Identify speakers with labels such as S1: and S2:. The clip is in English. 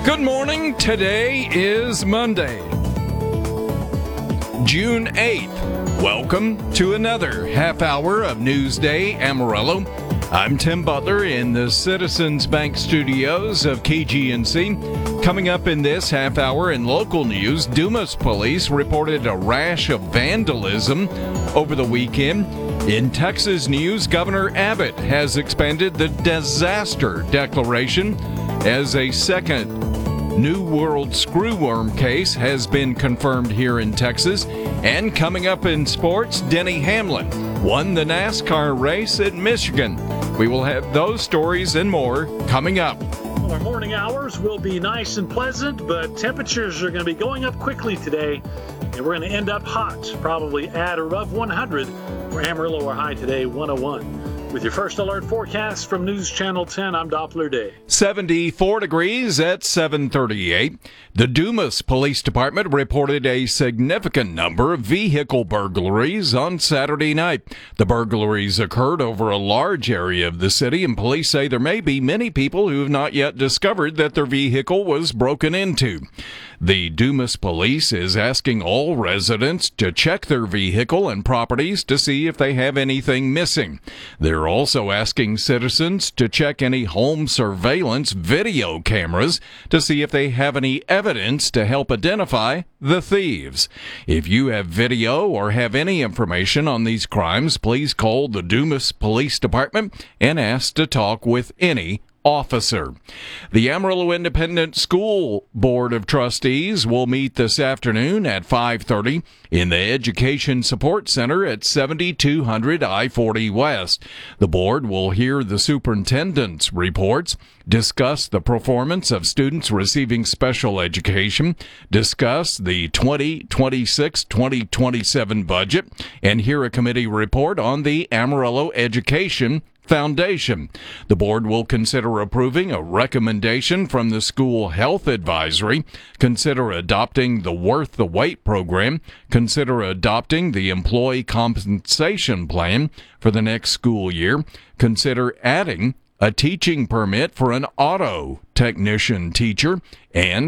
S1: Good morning. Today is Monday, June 8th. Welcome to another half hour of Newsday Amarillo. I'm Tim Butler in the Citizens Bank studios of KGNC. Coming up in this half hour in local news, Dumas police reported a rash of vandalism over the weekend. In Texas news, Governor Abbott has expanded the disaster declaration as a second New World screwworm case has been confirmed here in Texas. And coming up in sports, Denny Hamlin won the NASCAR race at Michigan. We will have those stories and more coming up.
S2: Well, our morning hours will be nice and pleasant, but temperatures are going to be going up quickly today, and we're going to end up hot, probably at or above 100 for Amarillo. Our high today, 101. With your first alert forecast from News Channel 10, I'm Doppler Day.
S1: 74 degrees at 7:38. The Dumas Police Department reported a significant number of vehicle burglaries on Saturday night. The burglaries occurred over a large area of the city, and police say there may be many people who have not yet discovered that their vehicle was broken into. The Dumas Police is asking all residents to check their vehicle and properties to see if they have anything missing. They're also asking citizens to check any home surveillance video cameras to see if they have any evidence to help identify the thieves. If you have video or have any information on these crimes, please call the Dumas Police Department and ask to talk with any officer. The Amarillo Independent School Board of Trustees will meet this afternoon at 5:30 in the Education Support Center at 7200 I-40 West. The board will hear the superintendent's reports, discuss the performance of students receiving special education, discuss the 2026-2027 budget, and hear a committee report on the Amarillo Education Foundation. The board will consider approving a recommendation from the School Health Advisory, consider adopting the Worth the Wait program, consider adopting the Employee Compensation Plan for the next school year, consider adding a teaching permit for an auto technician teacher, and